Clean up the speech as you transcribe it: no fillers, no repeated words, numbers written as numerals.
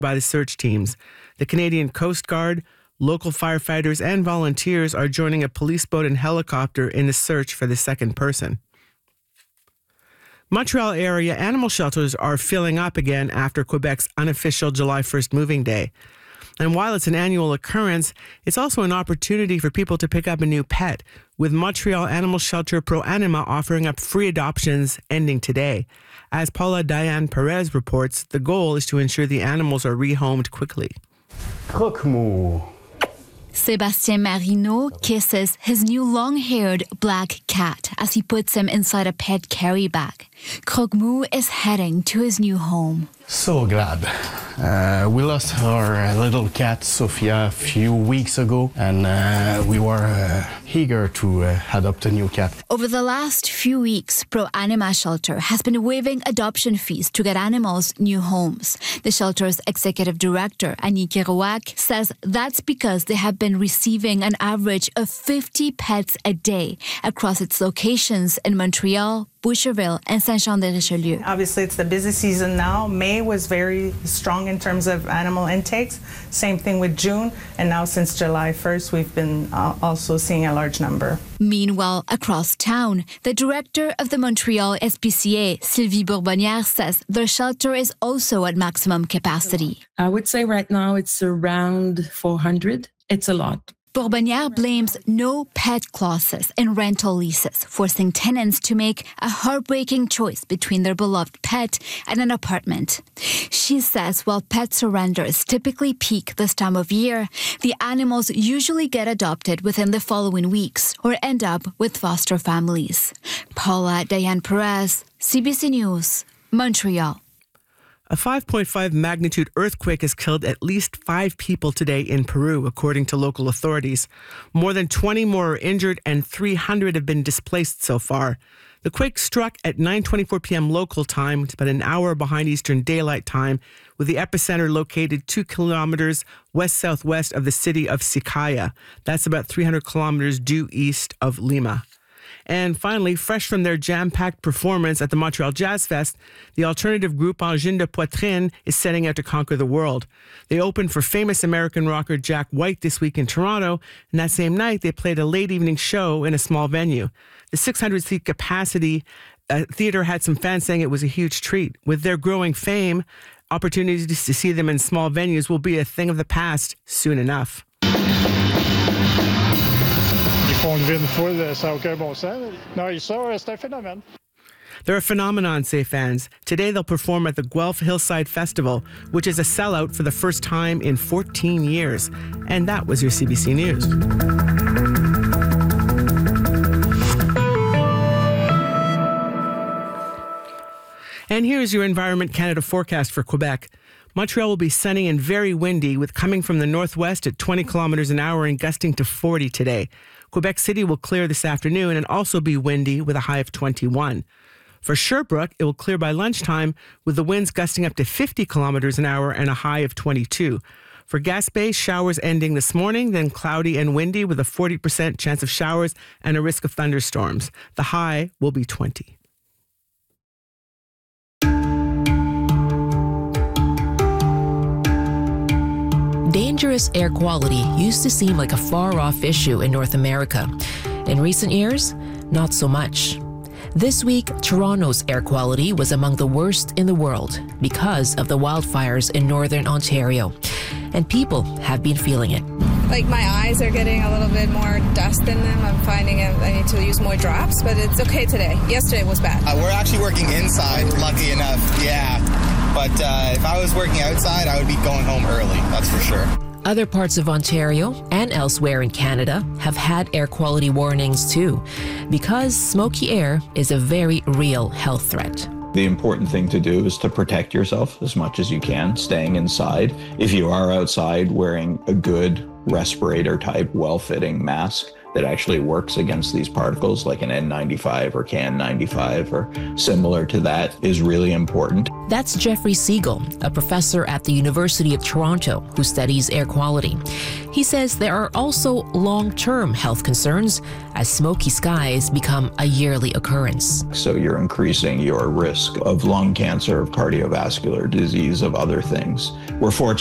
by the search teams. The Canadian Coast Guard, local firefighters, and volunteers are joining a police boat and helicopter in the search for the second person. Montreal area animal shelters are filling up again after Quebec's unofficial July 1st moving day. And while it's an annual occurrence, it's also an opportunity for people to pick up a new pet, with Montreal animal shelter Pro Anima offering up free adoptions ending today. As Paula Diane Perez reports, the goal is to ensure the animals are rehomed quickly. Croque-mou. Sébastien Marino kisses his new long-haired black cat as he puts him inside a pet carry bag. Croque-mou is heading to his new home. So glad. We lost our little cat, Sophia, a few weeks ago, and we were eager to adopt a new cat. Over the last few weeks, Pro Anima Shelter has been waiving adoption fees to get animals new homes. The shelter's executive director, Annie Kerouac, says that's because they have been receiving an average of 50 pets a day across its locations in Montreal, Boucherville, and Saint-Jean-de-Richelieu. Obviously, it's the busy season now. May was very strong in terms of animal intakes. Same thing with June. And now since July 1st, we've been also seeing a large number. Meanwhile, across town, the director of the Montreal SPCA, Sylvie Bourbonnière, says their shelter is also at maximum capacity. I would say right now it's around 400. It's a lot. Bourbonnière blames no pet clauses in rental leases, forcing tenants to make a heartbreaking choice between their beloved pet and an apartment. She says while pet surrenders typically peak this time of year, the animals usually get adopted within the following weeks or end up with foster families. Paula Diane Perez, CBC News, Montreal. A 5.5 magnitude earthquake has killed at least 5 people today in Peru, according to local authorities. More than 20 more are injured and 300 have been displaced so far. The quake struck at 9:24 p.m. local time, about an hour behind Eastern Daylight Time, with the epicenter located 2 kilometers west-southwest of the city of Sicaya. That's about 300 kilometers due east of Lima. And finally, fresh from their jam-packed performance at the Montreal Jazz Fest, the alternative group Angine de Poitrine is setting out to conquer the world. They opened for famous American rocker Jack White this week in Toronto, and that same night they played a late evening show in a small venue. The 600-seat capacity theater had some fans saying it was a huge treat. With their growing fame, opportunities to see them in small venues will be a thing of the past soon enough. They're a phenomenon, say fans. Today they'll perform at the Guelph Hillside Festival, which is a sellout for the first time in 14 years. And that was your CBC News. And here's your Environment Canada forecast for Quebec. Montreal will be sunny and very windy, with coming from the northwest at 20 kilometers an hour and gusting to 40 today. Quebec City will clear this afternoon and also be windy with a high of 21. For Sherbrooke, it will clear by lunchtime with the winds gusting up to 50 kilometers an hour and a high of 22. For Gaspé, showers ending this morning, then cloudy and windy with a 40% chance of showers and a risk of thunderstorms. The high will be 20. Dangerous air quality used to seem like a far-off issue in North America. In recent years, not so much. This week, Toronto's air quality was among the worst in the world because of the wildfires in northern Ontario. And people have been feeling it. Like my eyes are getting a little bit more dust in them. I'm finding I need to use more drops, but it's okay today. Yesterday was bad. We're actually working inside, lucky enough, yeah. But if I was working outside, I would be going home early, that's for sure. Other parts of Ontario and elsewhere in Canada have had air quality warnings too, because smoky air is a very real health threat. The important thing to do is to protect yourself as much as you can, staying inside. If you are outside, wearing a good respirator type, well-fitting mask that actually works against these particles, like an N95 or KN95 or similar to that, is really important. That's Jeffrey Siegel, a professor at the University of Toronto who studies air quality. He says there are also long-term health concerns as smoky skies become a yearly occurrence. So you're increasing your risk of lung cancer, of cardiovascular disease, of other things. We're fortunate